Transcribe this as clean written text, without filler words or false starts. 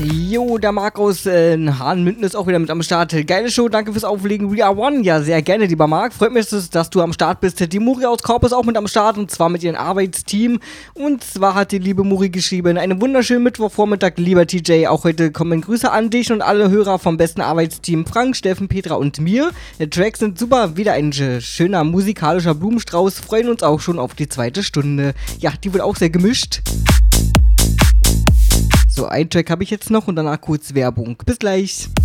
Jo, der Marc aus Hahnmünden ist auch wieder mit am Start. Geile Show, danke fürs Auflegen. We are one. Ja, sehr gerne, lieber Marc. Freut mich, dass du am Start bist. Die Muri aus Korp ist auch mit am Start und zwar mit ihrem Arbeitsteam. Und zwar hat die liebe Muri geschrieben: einen wunderschönen Mittwochvormittag, lieber TJ. Auch heute kommen Grüße an dich und alle Hörer vom besten Arbeitsteam Frank, Steffen, Petra und mir. Die Tracks sind super, wieder ein schöner musikalischer Blumenstrauß. Freuen uns auch schon auf die zweite Stunde. Ja, die wird auch sehr gemischt. So, einen Track habe ich jetzt noch und danach kurz Werbung. Bis gleich.